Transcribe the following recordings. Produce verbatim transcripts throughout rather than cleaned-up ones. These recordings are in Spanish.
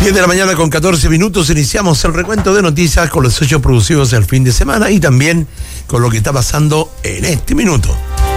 diez de la mañana con catorce minutos, iniciamos el recuento de noticias con los hechos producidos el fin de semana y también con lo que está pasando en este minuto.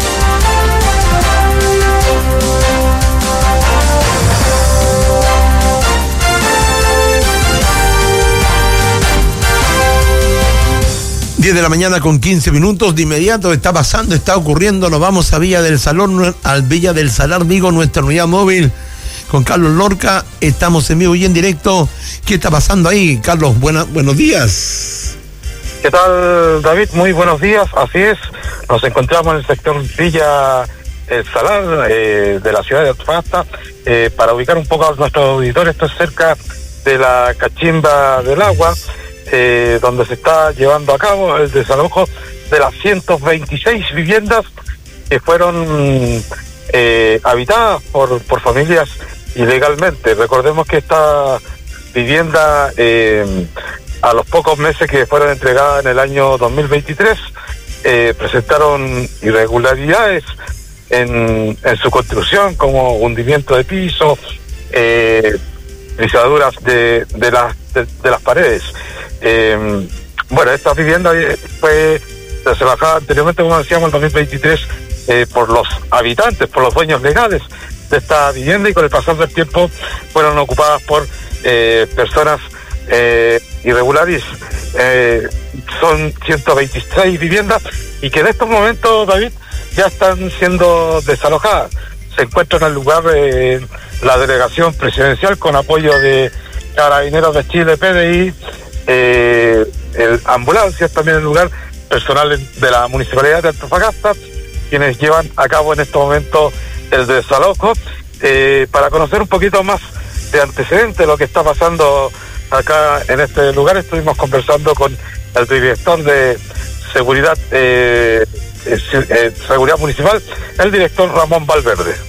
diez de la mañana con quince minutos, de inmediato está pasando, está ocurriendo, nos vamos a Villa del Salón, al Villa del Salar, digo, nuestra unidad móvil, con Carlos Lorca, estamos en vivo y en directo. ¿Qué está pasando ahí, Carlos? Buena, buenos días. ¿Qué tal, David? Muy buenos días, así es, nos encontramos en el sector Villa El Salar, eh, de la ciudad de Antofagasta, eh, para ubicar un poco a nuestros auditores. Esto es cerca de la Cachimba del Agua, Eh, donde se está llevando a cabo el desalojo de las ciento veintiséis viviendas que fueron eh, habitadas por, por familias ilegalmente. Recordemos que esta vivienda, eh, a los pocos meses que fueron entregadas en el año dos mil veintitrés, eh, presentaron irregularidades en, en su construcción, como hundimiento de piso, eh, pisaduras de, de, las, de, de las paredes. Eh, bueno, esta vivienda fue desalojada anteriormente, como decíamos, en dos mil veintitrés, eh, por los habitantes, por los dueños legales de esta vivienda, y con el pasar del tiempo fueron ocupadas por eh, personas eh, irregulares. Eh, son ciento veintiséis viviendas y que en estos momentos, David, ya están siendo desalojadas. Se encuentra en el lugar eh, la delegación presidencial con apoyo de Carabineros de Chile, P D I, Eh, el ambulancias también en el lugar, personal de la Municipalidad de Antofagasta, quienes llevan a cabo en este momento el desalojo. Eh, para conocer un poquito más de antecedentes de lo que está pasando acá en este lugar, estuvimos conversando con el director de seguridad eh, eh, seguridad municipal, el director Ramón Valverde.